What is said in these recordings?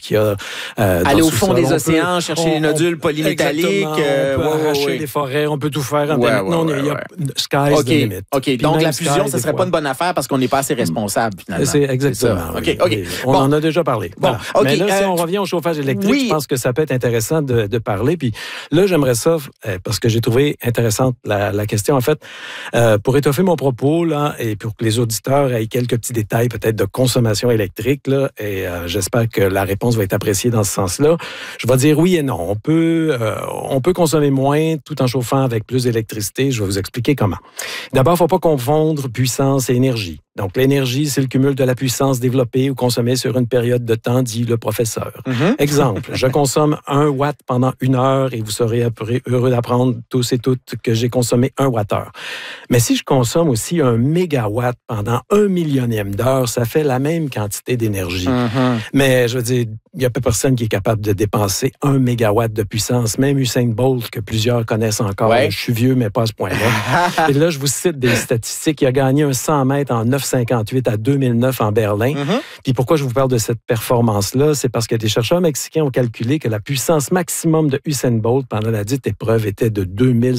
qu'il y a aller au fond des océans, chercher les nodules polymétalliques. On peut arracher des forêts, on peut tout faire. Non, il y a sky's the limit. OK, donc la fusion, ce serait pas une bonne affaire parce qu'on n'est pas assez responsable, finalement. C'est exactement. OK. On en a déjà parlé. Bon, voilà. Mais là, si on revient au chauffage électrique, je pense que ça peut être intéressant de parler. Puis là, j'aimerais ça, parce que j'ai trouvé intéressante la question, en fait, pour étoffer mon propos, là, et pour que les auditeurs aient quelques petits détails peut-être de consommation électrique, là, et j'espère que la réponse va être appréciée dans ce sens-là. Je vais dire oui et non. On peut consommer moins tout en chauffant avec plus d'électricité. Je vais vous expliquer comment. D'abord, il ne faut pas confondre puissance et énergie. Donc, l'énergie, c'est le cumul de la puissance développée ou consommée sur une période de temps, dit le professeur. Exemple, je consomme 1 watt pendant 1 heure et vous serez heureux d'apprendre tous et toutes que j'ai consommé 1 wattheure. Mais si je consomme aussi 1 mégawatt pendant 1 millionième d'heure, ça fait la même quantité d'énergie. Mais je veux dire, il n'y a pas personne qui est capable de dépenser 1 mégawatt de puissance, même Usain Bolt, que plusieurs connaissent encore. Ouais. Je suis vieux, mais pas à ce point-là. Et là, je vous cite des statistiques. Il a gagné un 100 mètres en 9,58 à 2009 en Berlin. Puis pourquoi je vous parle de cette performance-là? C'est parce que des chercheurs mexicains ont calculé que la puissance maximum de Usain Bolt pendant la dite épreuve était de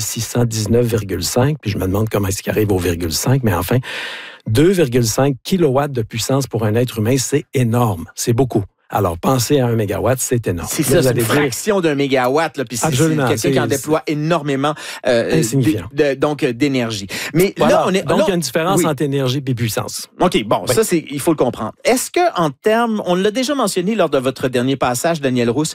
2619,5. Puis je me demande comment est-ce qu'il arrive au 0,5, mais enfin, 2,5 kilowatts de puissance pour un être humain, c'est énorme. C'est beaucoup. Alors, pensez à 1 mégawatt, c'est énorme. C'est ça, c'est une fraction d'un mégawatt. Là, puis c'est quelqu'un qui en déploie énormément d'énergie. Mais voilà. Là, Donc, il y a une différence entre énergie et puissance. OK, bon, ça, il faut le comprendre. Est-ce qu'en termes, on l'a déjà mentionné lors de votre dernier passage, Daniel Rousse,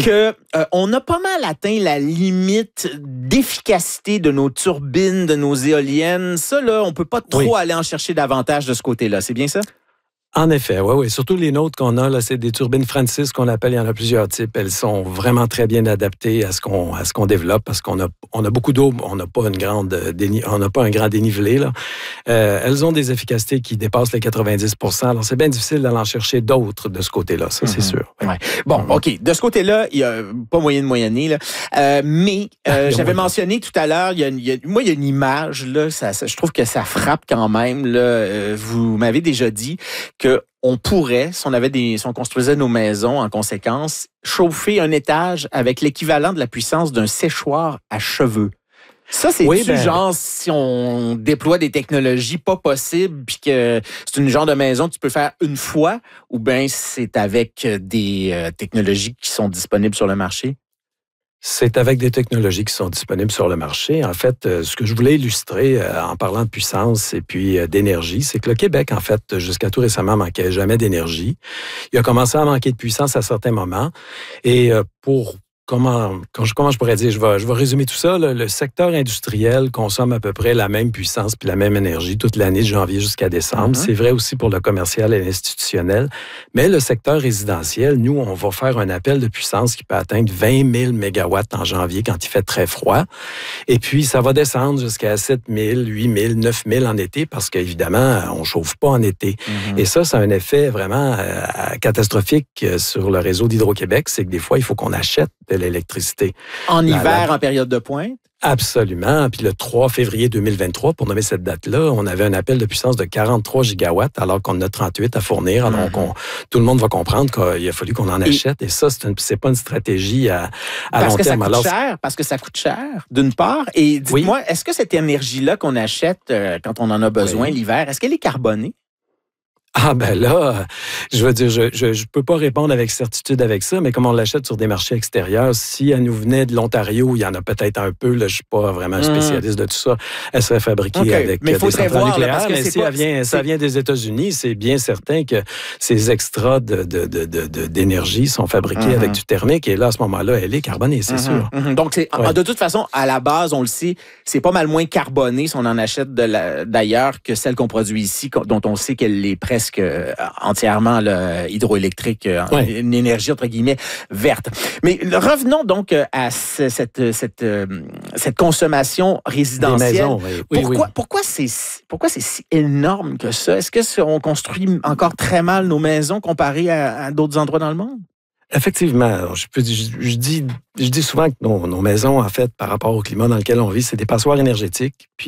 qu'on a pas mal atteint la limite d'efficacité de nos turbines, de nos éoliennes. Ça, là, on peut pas trop aller en chercher davantage de ce côté-là. C'est bien ça? En effet, oui. Surtout les nôtres qu'on a, là, c'est des turbines Francis qu'on appelle, il y en a plusieurs types. Elles sont vraiment très bien adaptées à ce qu'on développe parce qu'on a beaucoup d'eau, on n'a pas un grand dénivelé, là. Elles ont des efficacités qui dépassent les 90%. Alors, c'est bien difficile d'aller en chercher d'autres de ce côté-là, ça, c'est sûr. Ouais. Bon, OK. De ce côté-là, il n'y a pas moyen de moyenner, là. Mais j'avais mentionné tout à l'heure, il y a une image, là, je trouve que ça frappe quand même, là. Vous m'avez déjà dit qu'on pourrait, si on construisait nos maisons en conséquence, chauffer un étage avec l'équivalent de la puissance d'un séchoir à cheveux. Ça, c'est genre si on déploie des technologies pas possibles puis que c'est une genre de maison que tu peux faire une fois ou bien c'est avec des technologies qui sont disponibles sur le marché? C'est avec des technologies qui sont disponibles sur le marché. En fait, ce que je voulais illustrer en parlant de puissance et puis d'énergie, c'est que le Québec, en fait, jusqu'à tout récemment, manquait jamais d'énergie. Il a commencé à manquer de puissance à certains moments. Et comment je pourrais dire, je vais résumer tout ça. Là, le secteur industriel consomme à peu près la même puissance puis la même énergie toute l'année de janvier jusqu'à décembre. C'est vrai aussi pour le commercial et l'institutionnel. Mais le secteur résidentiel, nous, on va faire un appel de puissance qui peut atteindre 20 000 mégawatts en janvier quand il fait très froid. Et puis, ça va descendre jusqu'à 7 000, 8 000, 9 000 en été parce qu'évidemment, on ne chauffe pas en été. Et ça a un effet vraiment catastrophique sur le réseau d'Hydro-Québec. C'est que des fois, il faut qu'on achète de l'électricité. En hiver, en période de pointe? Absolument. Puis le 3 février 2023, pour nommer cette date-là, on avait un appel de puissance de 43 gigawatts alors qu'on en a 38 à fournir. Alors tout le monde va comprendre qu'il a fallu qu'on en achète. Et ça, c'est pas une stratégie à long terme. Parce que ça coûte cher, d'une part. Et dites-moi, est-ce que cette énergie-là qu'on achète quand on en a besoin l'hiver, est-ce qu'elle est carbonée? Ah ben là, je veux dire, je peux pas répondre avec certitude avec ça, mais comme on l'achète sur des marchés extérieurs, si elle nous venait de l'Ontario, il y en a peut-être un peu, là, je suis pas vraiment un spécialiste de tout ça, elle serait fabriquée avec des centrales nucléaires, mais si ça vient des États-Unis, c'est bien certain que ces extras d'énergie sont fabriqués avec du thermique, et là, à ce moment-là, elle est carbonée, c'est sûr. Donc, de toute façon, à la base, on le sait, c'est pas mal moins carboné si on en achète d'ailleurs que celle qu'on produit ici, dont on sait qu'elle est presque entièrement hydroélectrique, une énergie entre guillemets verte. Mais revenons donc à cette consommation résidentielle. Maisons, pourquoi c'est si énorme que ça? Est-ce qu'on construit encore très mal nos maisons comparées à d'autres endroits dans le monde? Effectivement. Je dis souvent que nos maisons, en fait, par rapport au climat dans lequel on vit, c'est des passoires énergétiques. Puis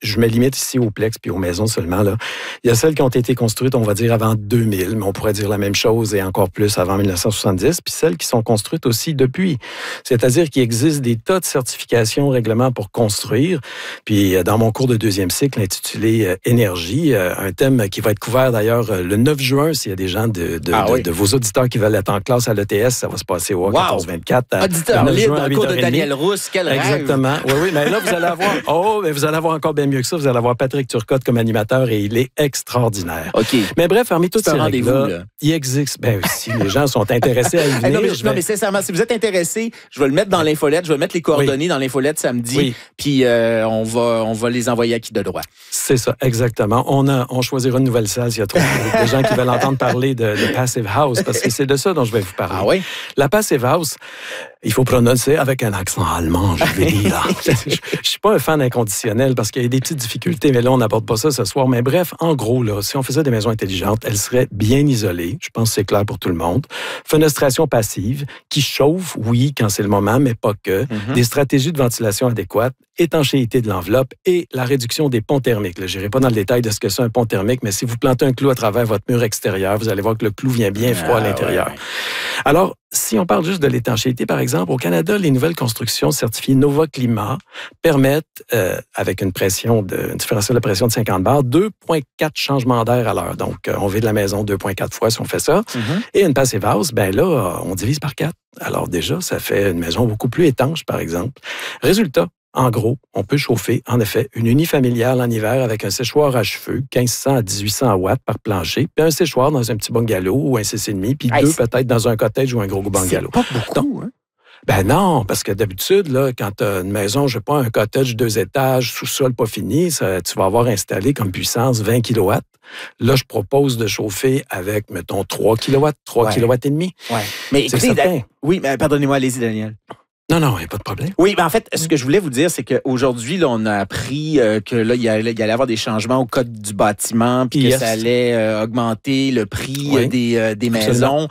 je me limite ici au Plex puis aux maisons seulement, là. Il y a celles qui ont été construites, on va dire, avant 2000, mais on pourrait dire la même chose et encore plus avant 1970, puis celles qui sont construites aussi depuis. C'est-à-dire qu'il existe des tas de certifications, règlements pour construire. Puis dans mon cours de deuxième cycle intitulé Énergie, un thème qui va être couvert d'ailleurs le 9 juin, s'il y a des gens de vos auditeurs qui veulent être en classe à l'ETS, ça va se passer au 14-24. Auditeur libre dans le cours de Daniel Rousse, quel rêve! Exactement. Oui, mais là, vous allez avoir... mais vous allez avoir encore bien mieux que ça. Vous allez avoir Patrick Turcotte comme animateur et il est extraordinaire. OK. Mais bref, parmi toutes ces règles-là, il existe... si les gens sont intéressés à y venir... non, mais sincèrement, si vous êtes intéressés, je vais le mettre dans l'infolette, je vais mettre les coordonnées dans l'infolette samedi, puis on va les envoyer à qui de droit. C'est ça, exactement. On choisira une nouvelle salle s'il y a trop de gens qui veulent entendre parler de Passive House, parce que c'est de ça dont je vais vous parler. Ah oui? La Passive House, il faut prononcer avec un accent allemand, je vais dire. Je suis pas un fan inconditionnel parce qu'il y a des petites difficultés, mais là, on n'aborde pas ça ce soir. Mais bref, en gros, là, si on faisait des maisons intelligentes, elles seraient bien isolées. Je pense que c'est clair pour tout le monde. Fenestration passive, qui chauffe, oui, quand c'est le moment, mais pas que. Des stratégies de ventilation adéquates, étanchéité de l'enveloppe et la réduction des ponts thermiques. Je n'irai pas dans le détail de ce que c'est un pont thermique, mais si vous plantez un clou à travers votre mur extérieur, vous allez voir que le clou vient bien froid à l'intérieur. Ouais. Alors, si on parle juste de l'étanchéité, par exemple, au Canada, les nouvelles constructions certifiées Nova Climat permettent, avec une différentielle de pression de 50 bars, 2,4 changements d'air à l'heure. Donc, on vide la maison 2,4 fois si on fait ça. Et une Passive House, là, on divise par 4. Alors déjà, ça fait une maison beaucoup plus étanche, par exemple. Résultat, en gros, on peut chauffer, en effet, une unifamiliale en hiver avec un séchoir à cheveux, 1500 à 1800 watts par plancher, puis un séchoir dans un petit bungalow ou un 6,5, puis deux peut-être dans un cottage ou un gros bungalow. C'est pas beaucoup, hein? Ben non, parce que d'habitude, là, quand tu as une maison, je sais pas, un cottage 2 étages, sous-sol pas fini, tu vas avoir installé comme puissance 20 kW. Là, je propose de chauffer avec, mettons, 3 kW, 3 kW et demi. Ouais. Mais écoutez, oui, mais pardonnez-moi, allez-y, Daniel. Non, il n'y a pas de problème. Oui, en fait, ce que je voulais vous dire, c'est qu'aujourd'hui, là, on a appris que là, il allait avoir des changements au code du bâtiment, puis que ça allait augmenter le prix des maisons.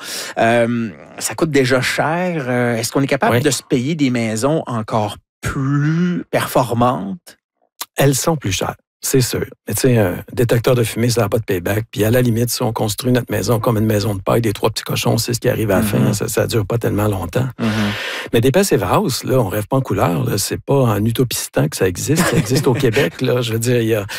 Ça coûte déjà cher. Est-ce qu'on est capable de se payer des maisons encore plus performantes? Elles sont plus chères. C'est sûr. Mais tu sais, un détecteur de fumée, ça n'a pas de payback. Puis à la limite, si on construit notre maison comme une maison de paille, des 3 petits cochons, c'est ce qui arrive à la fin. Ça ne dure pas tellement longtemps. Mais des Passive House, là, on rêve pas en couleur. Là. C'est pas en utopistan que ça existe. Ça existe au Québec. Là. Je veux dire, il y a...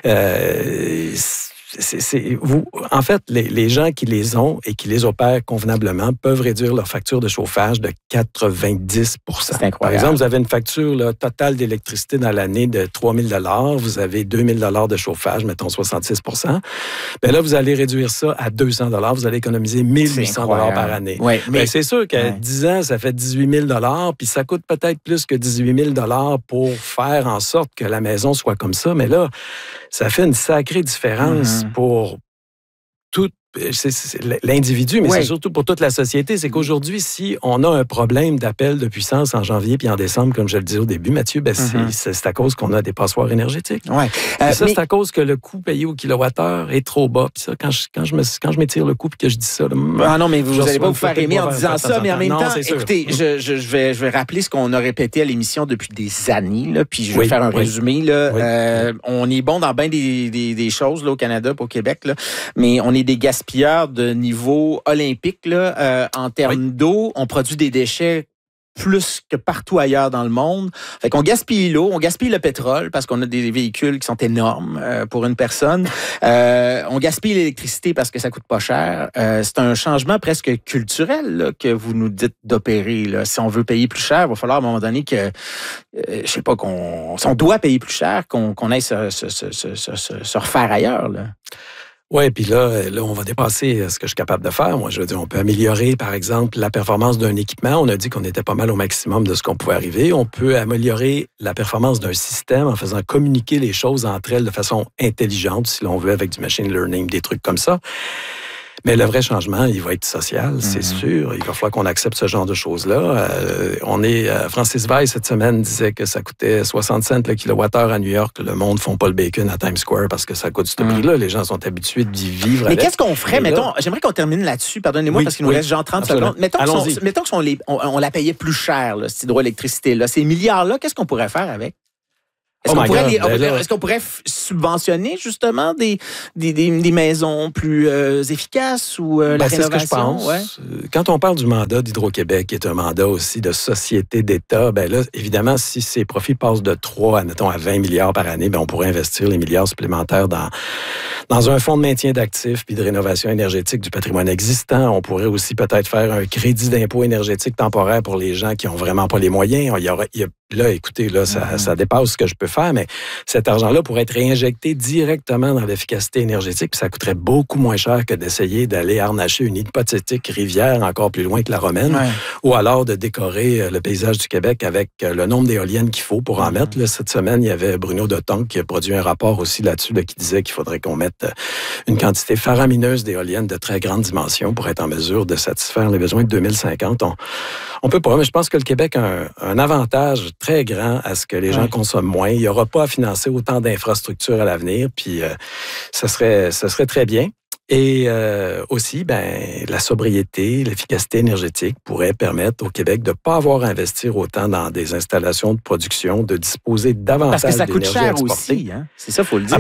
en fait, les gens qui les ont et qui les opèrent convenablement peuvent réduire leur facture de chauffage de 90 %. C'est incroyable. Par exemple, vous avez une facture là, totale d'électricité dans l'année de 3 000 $, vous avez 2 000 $ de chauffage, mettons 66 %. Bien là, vous allez réduire ça à 200 $, vous allez économiser 1 800 $ par année. Ouais, mais c'est sûr qu'à 10 ans, ça fait 18 000 $, puis ça coûte peut-être plus que 18 000 $ pour faire en sorte que la maison soit comme ça, mais là, ça fait une sacrée différence pour tout l'individu, mais c'est surtout pour toute la société. C'est qu'aujourd'hui, si on a un problème d'appel de puissance en janvier puis en décembre, comme je le disais au début, Mathieu, c'est à cause qu'on a des passoires énergétiques. Ouais. C'est à cause que le coût payé au kilowattheure est trop bas. Puis ça, quand je m'étire le coup puis que je dis ça... non, mais vous n'allez pas vous faire aimer en disant ça, mais en même temps, écoutez, je vais rappeler ce qu'on a répété à l'émission depuis des années, là, puis je vais faire un résumé. Là. On est bon dans bien des choses là, au Canada, au Québec, là, mais on est des gaspilleurs de niveau olympique là, en termes d'eau. On produit des déchets plus que partout ailleurs dans le monde. Fait qu'on gaspille l'eau, on gaspille le pétrole parce qu'on a des véhicules qui sont énormes pour une personne. On gaspille l'électricité parce que ça coûte pas cher. C'est un changement presque culturel là, que vous nous dites d'opérer. Là. Si on veut payer plus cher, il va falloir à un moment donné que, je sais pas, si on doit payer plus cher, qu'on aille se refaire ailleurs. Là. Oui, puis là, on va dépasser ce que je suis capable de faire. Moi, je veux dire, on peut améliorer, par exemple, la performance d'un équipement. On a dit qu'on était pas mal au maximum de ce qu'on pouvait arriver. On peut améliorer la performance d'un système en faisant communiquer les choses entre elles de façon intelligente, si l'on veut, avec du machine learning, des trucs comme ça. Mais le vrai changement, il va être social, c'est sûr. Il va falloir qu'on accepte ce genre de choses-là. Francis Veil, cette semaine, disait que ça coûtait 60 cents le kilowattheure à New York. Le monde ne font pas le bacon à Times Square parce que ça coûte ce prix-là. Les gens sont habitués d'y vivre avec. Mais qu'est-ce qu'on ferait? Mettons, j'aimerais qu'on termine là-dessus. Pardonnez-moi parce qu'il nous reste genre 30 secondes. Mettons qu'on la payait plus cher, là, cette hydroélectricité-là. Ces milliards-là, qu'est-ce qu'on pourrait faire avec? Est-ce qu'on pourrait subventionner justement des maisons plus efficaces ou la rénovation? C'est ce que je pense. Ouais. Quand on parle du mandat d'Hydro-Québec, qui est un mandat aussi de société d'État, ben là, évidemment, si ces profits passent de 3, admettons, à 20 milliards par année, ben on pourrait investir les milliards supplémentaires dans un fonds de maintien d'actifs puis de rénovation énergétique du patrimoine existant. On pourrait aussi peut-être faire un crédit d'impôt énergétique temporaire pour les gens qui n'ont vraiment pas les moyens. Là, écoutez, là, ça dépasse ce que je peux faire, mais cet argent-là pourrait être réinjecté directement dans l'efficacité énergétique, puis ça coûterait beaucoup moins cher que d'essayer d'aller harnacher une hypothétique rivière encore plus loin que la Romaine, ou alors de décorer le paysage du Québec avec le nombre d'éoliennes qu'il faut pour en mettre. Là, cette semaine, il y avait Bruno Detonque qui a produit un rapport aussi là-dessus qui disait qu'il faudrait qu'on mette une quantité faramineuse d'éoliennes de très grande dimension pour être en mesure de satisfaire les besoins de 2050. On peut pas, mais je pense que le Québec a un avantage très grand à ce que les gens consomment moins. Il n'y aura pas à financer autant d'infrastructures à l'avenir, puis ça serait très bien. Et aussi, la sobriété, l'efficacité énergétique pourrait permettre au Québec de ne pas avoir à investir autant dans des installations de production, de disposer davantage d'énergie. Parce que ça coûte cher aussi, hein? C'est ça, il faut le dire.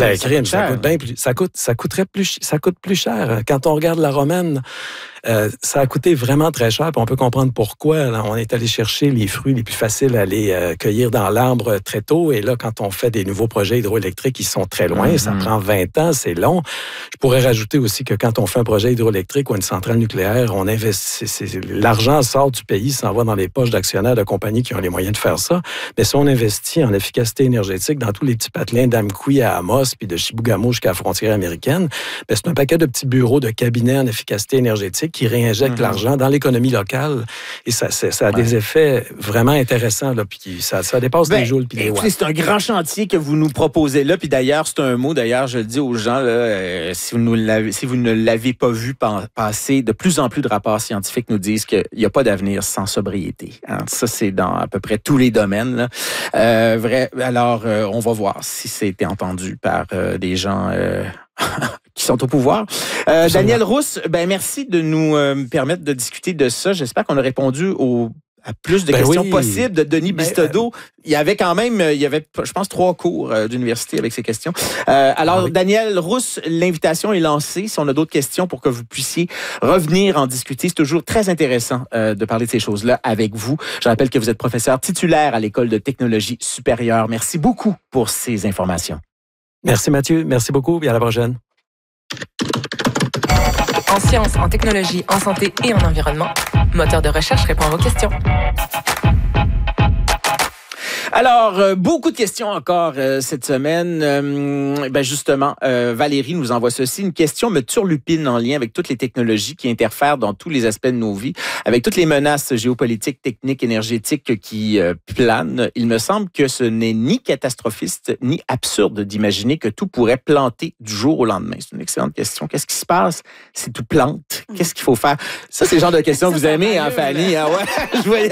Ça coûte plus cher. Quand on regarde la Romaine, ça a coûté vraiment très cher, puis on peut comprendre pourquoi. Là, on est allé chercher les fruits les plus faciles à aller cueillir dans l'arbre très tôt, et là, quand on fait des nouveaux projets hydroélectriques, ils sont très loin, ça prend 20 ans, c'est long. Je pourrais rajouter aussi que quand on fait un projet hydroélectrique ou une centrale nucléaire, on investit, l'argent sort du pays, s'en va dans les poches d'actionnaires de compagnies qui ont les moyens de faire ça. Mais si on investit en efficacité énergétique dans tous les petits patelins d'Amqui à Amos, puis de Chibougamau jusqu'à la frontière américaine, c'est un paquet de petits bureaux de cabinets en efficacité énergétique qui réinjectent l'argent dans l'économie locale. Et ça a des effets vraiment intéressants. Là, puis ça dépasse les joules puis les watts. C'est un grand chantier que vous nous proposez là. Puis d'ailleurs, c'est un mot, je le dis aux gens, là, si vous ne l'avez pas vu passer, de plus en plus de rapports scientifiques nous disent qu'il n'y a pas d'avenir sans sobriété. Hein. Ça, c'est dans à peu près tous les domaines. Là. Alors, on va voir si c'est entendu par des gens... qui sont au pouvoir. Daniel Rousse, merci de nous permettre de discuter de ça. J'espère qu'on a répondu à plus de questions possibles de Denis Bistodeau. Il y avait, je pense, 3 cours d'université avec ces questions. Daniel Rousse, l'invitation est lancée. Si on a d'autres questions pour que vous puissiez revenir en discuter, c'est toujours très intéressant de parler de ces choses-là avec vous. Je rappelle que vous êtes professeur titulaire à l'École de technologie supérieure. Merci beaucoup pour ces informations. Merci Mathieu, merci beaucoup et à la prochaine. En sciences, en technologie, en santé et en environnement, Moteur de recherche répond à vos questions. Alors, beaucoup de questions encore cette semaine. Justement, Valérie nous envoie ceci. Une question me turlupine en lien avec toutes les technologies qui interfèrent dans tous les aspects de nos vies, avec toutes les menaces géopolitiques, techniques, énergétiques qui planent. Il me semble que ce n'est ni catastrophiste, ni absurde d'imaginer que tout pourrait planter du jour au lendemain. C'est une excellente question. Qu'est-ce qui se passe si tout plante? Qu'est-ce qu'il faut faire? Ça, c'est le genre de questions que vous aimez, hein, Fanny? Ah ouais, je voyais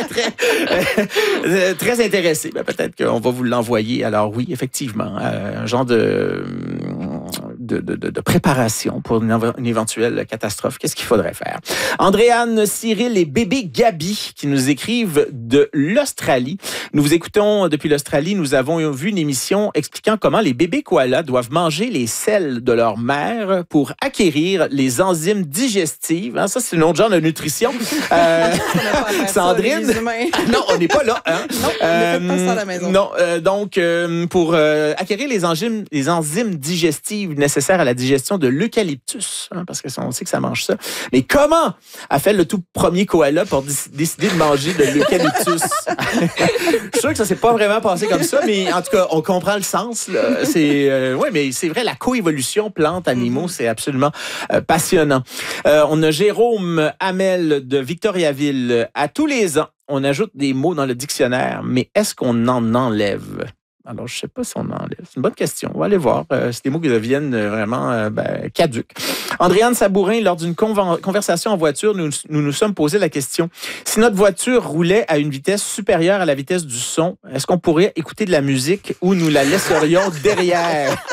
très intéressé. Peut-être qu'on va vous l'envoyer. Alors oui, effectivement, un genre de préparation pour une éventuelle catastrophe. Qu'est-ce qu'il faudrait faire? Andréane, Cyril et bébé Gabi qui nous écrivent de l'Australie. Nous vous écoutons depuis l'Australie. Nous avons vu une émission expliquant comment les bébés koalas doivent manger les selles de leur mère pour acquérir les enzymes digestives. Hein, ça, c'est un autre genre de nutrition. Sandrine? Non, on n'est pas là. Hein? Non, on ne fait pas ça à la maison. Non, donc, pour acquérir les enzymes digestives nécessaires à la digestion de l'eucalyptus, hein, parce qu'on sait que ça mange ça. Mais comment a fait le tout premier koala pour décider de manger de l'eucalyptus? Je suis sûr que ça s'est pas vraiment passé comme ça, mais en tout cas, on comprend le sens. Là. Mais c'est vrai, la coévolution plantes-animaux, c'est absolument passionnant. On a Jérôme Hamel de Victoriaville. À tous les ans, on ajoute des mots dans le dictionnaire, mais est-ce qu'on en enlève? Alors, je ne sais pas si on enlève. C'est une bonne question. On va aller voir. C'est des mots qui deviennent vraiment caduques. Andréane Sabourin, lors d'une conversation en voiture, nous sommes posé la question. Si notre voiture roulait à une vitesse supérieure à la vitesse du son, est-ce qu'on pourrait écouter de la musique ou nous la laisserions derrière?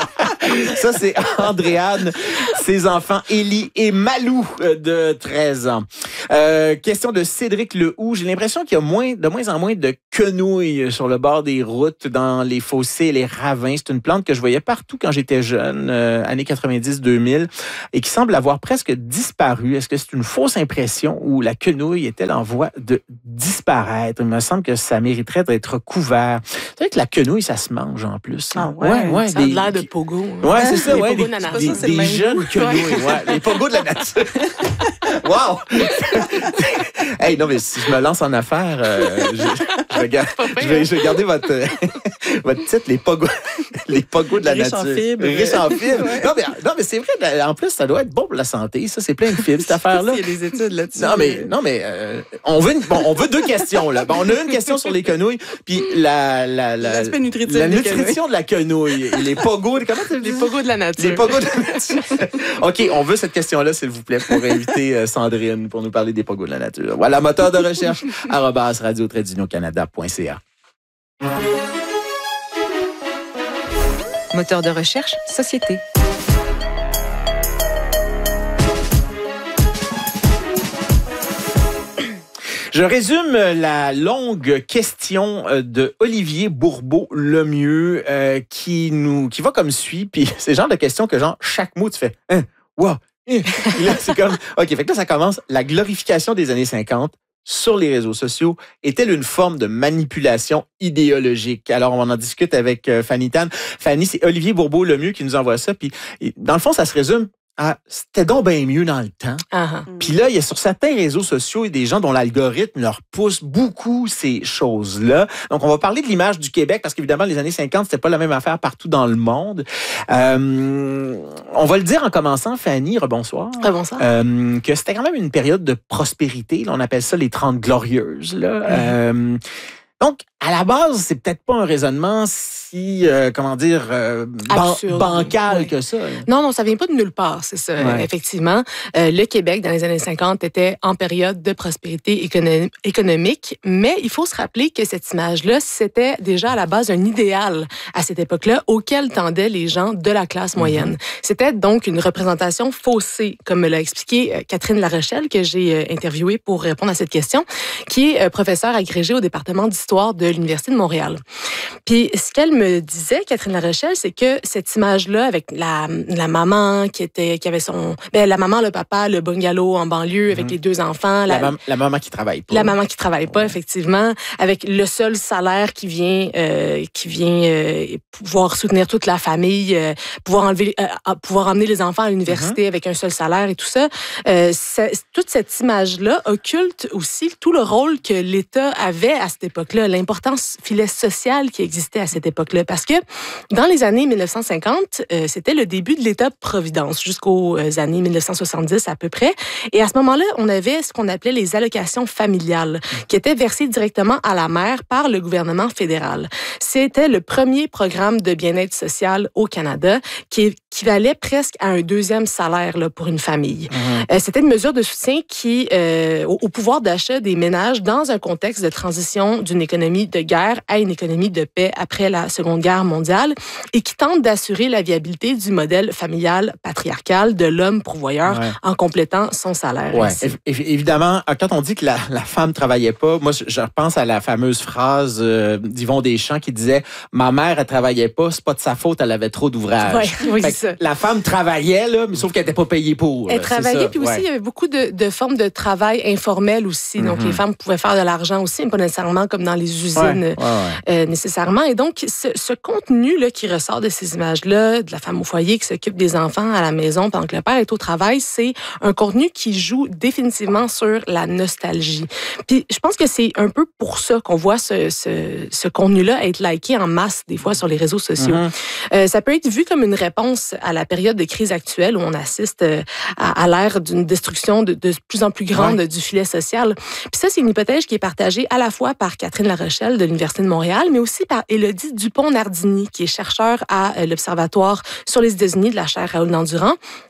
Ça, c'est Andréane, ses enfants Élie et Malou de 13 ans. Question de Cédric Lehoux. J'ai l'impression qu'il y a de moins en moins de quenouilles sur le bord des routes, dans les fossés et les ravins. C'est une plante que je voyais partout quand j'étais jeune, années 90-2000, et qui semble avoir presque disparu. Est-ce que c'est une fausse impression ou la quenouille est-elle en voie de disparaître? Il me semble que ça mériterait d'être couvert. C'est vrai que la quenouille, ça se mange en plus. Ah ouais, ça a l'air de pogo. Ouais, c'est ça, ouais. Pogos de la nature. Des jeunes quenouilles, ouais. Les pogos de la nature. Wow! Hey, non, mais si je me lance en affaires, je vais garder votre titre, les pogos de la nature. Riches en fibres. Ouais. Non, mais c'est vrai, en plus, ça doit être bon pour la santé. Ça, c'est plein de fibres, cette affaire-là. Il y a des études là-dessus. Non, mais on veut deux questions, là. Bon, on a une question sur les quenouilles, puis l'aspect nutritif la nutrition de la quenouille. Les pogos, comment tu dis? Les pogos de la nature. Les pogos de la nature. OK, on veut cette question-là, s'il vous plaît, pour inviter Sandrine pour nous parler des pogos de la nature. Voilà, moteur de recherche, @radio-canada.ca. Moteur de recherche, société. Je résume la longue question de Olivier Bourbeau-Lemieux qui va comme suit. Puis c'est le genre de question que chaque mot tu fais wow. Là, c'est comme OK, fait que là ça commence. La glorification des années 50 sur les réseaux sociaux est-elle une forme de manipulation idéologique? Alors, on en discute avec Fanny Tan. Fanny, c'est Olivier Bourbeau-Lemieux qui nous envoie ça. Puis, dans le fond, ça se résume à c'était donc bien mieux dans le temps. Puis là, il y a sur certains réseaux sociaux des gens dont l'algorithme leur pousse beaucoup ces choses-là. Donc, on va parler de l'image du Québec parce qu'évidemment, les années 50, c'était pas la même affaire partout dans le monde. On va le dire en commençant, Fanny, rebonsoir. Rebonsoir. Que c'était quand même une période de prospérité. Là, on appelle ça les 30 glorieuses. Là. Donc, à la base, c'est peut-être pas un raisonnement si, absurde, bancal que ça. Non, ça vient pas de nulle part, c'est ça. Ouais. Effectivement, le Québec, dans les années 50, était en période de prospérité économique, mais il faut se rappeler que cette image-là, c'était déjà à la base un idéal à cette époque-là auquel tendaient les gens de la classe moyenne. C'était donc une représentation faussée, comme me l'a expliqué Catherine Larochelle, que j'ai interviewée pour répondre à cette question, qui est professeure agrégée au département d'histoire de l'Université de Montréal. Puis, ce qu'elle me disait, Catherine Larochelle, c'est que cette image-là, avec la maman qui avait la maman, le papa, le bungalow en banlieue, avec les deux enfants. La maman qui travaille pas. La maman qui travaille pas, effectivement, avec le seul salaire qui vient pouvoir soutenir toute la famille, pouvoir emmener les enfants à l'université avec un seul salaire et tout ça. Toute cette image-là occulte aussi tout le rôle que l'État avait à cette époque-là, l'importance filet sociale qui existait à cette époque-là. Parce que dans les années 1950, c'était le début de l'État-providence jusqu'aux années 1970 à peu près. Et à ce moment-là, on avait ce qu'on appelait les allocations familiales qui étaient versées directement à la mère par le gouvernement fédéral. C'était le premier programme de bien-être social au Canada qui équivalait presque à un deuxième salaire là, pour une famille. C'était une mesure de soutien qui, au pouvoir d'achat des ménages dans un contexte de transition d'une économie de guerre à une économie de paix après la Seconde Guerre mondiale et qui tente d'assurer la viabilité du modèle familial patriarcal de l'homme pourvoyeur en complétant son salaire. Ouais. Évidemment, quand on dit que la femme travaillait pas, moi, je repense à la fameuse phrase d'Yvon Deschamps qui disait « Ma mère, elle travaillait pas, c'est pas de sa faute, elle avait trop d'ouvrages. » Oui, c'est ça. La femme travaillait, là, mais sauf qu'elle n'était pas payée pour. Elle travaillait, puis aussi, il y avait beaucoup de formes de travail informel aussi. Donc, les femmes pouvaient faire de l'argent aussi, mais pas nécessairement comme dans les usines nécessairement. Et donc, ce contenu-là qui ressort de ces images-là, de la femme au foyer qui s'occupe des enfants à la maison pendant que le père est au travail, c'est un contenu qui joue définitivement sur la nostalgie. Puis, je pense que c'est un peu pour ça qu'on voit ce contenu-là être liké en masse, des fois, sur les réseaux sociaux. Ça peut être vu comme une réponse à la période de crise actuelle où on assiste à l'ère d'une destruction de plus en plus grande du filet social. Puis ça, c'est une hypothèse qui est partagée à la fois par Catherine Larochelle de l'Université de Montréal, mais aussi par Élodie Dupont-Nardini, qui est chercheur à l'Observatoire sur les États-Unis de la chaire Raoul Dandurand.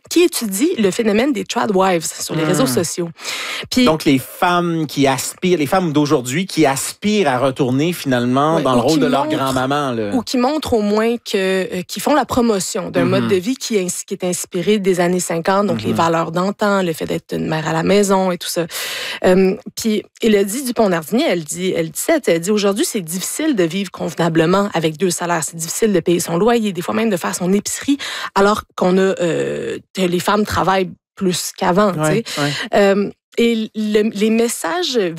qui étudie le phénomène des tradwives sur les réseaux sociaux. Puis, donc, les femmes d'aujourd'hui qui aspirent à retourner finalement dans le rôle de leur grand-maman. Là. Ou qui montrent au moins qui font la promotion d'un mode de vie qui est inspiré des années 50, donc les valeurs d'antan, le fait d'être une mère à la maison et tout ça. Puis, Élodie Dupont-Nardinier, elle dit aujourd'hui, c'est difficile de vivre convenablement avec 2 salaires. C'est difficile de payer son loyer, des fois même de faire son épicerie, alors qu'on a les femmes travaillent plus qu'avant. Et les messages